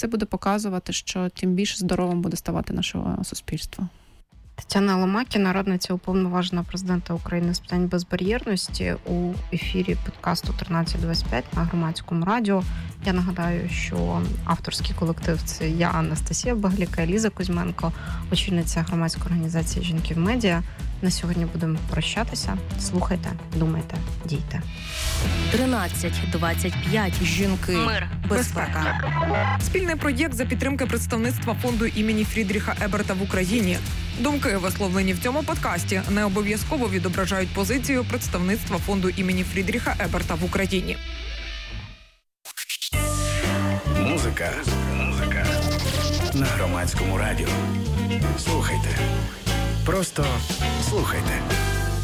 це буде показувати, що тим більше здоровим буде ставати наше суспільство. Тетяна Ломакіна, радниця уповноваженого президента України з питань безбар'єрності у ефірі подкасту 1325 на Громадському радіо. Я нагадаю, що авторський колектив – це я, Анастасія Багліка, Ліза Кузьменко, очільниця громадської організації «Жінки в медіа». На сьогодні будемо прощатися. Слухайте, думайте, дійте. 1325. Жінки. Мир. Безпека. Спільний проєкт за підтримки представництва фонду імені Фрідріха Еберта в Україні. Думки, висловлені в цьому подкасті, не обов'язково відображають позицію представництва фонду імені Фрідріха Еберта в Україні. Музика на Громадському радіо. Слухайте. Просто слухайте.